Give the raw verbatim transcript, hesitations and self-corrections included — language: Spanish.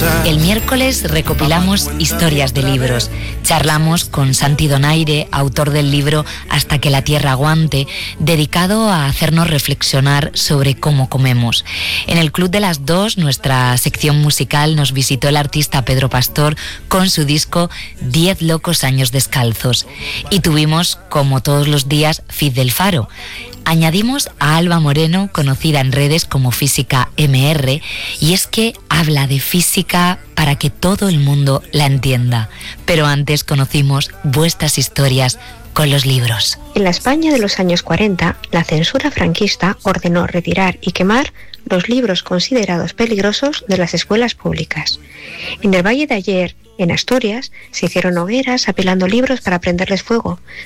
El miércoles recopilamos historias de libros. Charlamos con Santi Donaire, autor del libro Hasta que la tierra aguante, dedicado a hacernos reflexionar sobre cómo comemos. En el Club de las Dos, nuestra sección musical, nos visitó el artista Pedro Pastor con su disco Diez locos años descalzos. Y tuvimos, como todos los días, Feed del Faro. Añadimos a Alba Moreno, conocida en redes como Física M R, y es que habla de física para que todo el mundo la entienda. Pero antes conocimos vuestras historias con los libros. En la España de los años cuarenta, la censura franquista ordenó retirar y quemar los libros considerados peligrosos de las escuelas públicas. En el Valle de Ayer, en Asturias, se hicieron hogueras apilando libros para prenderles fuego.